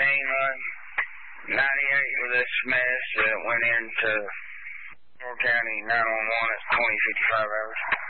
98 with a smash that went into Moore County 911 at 20:55 hours.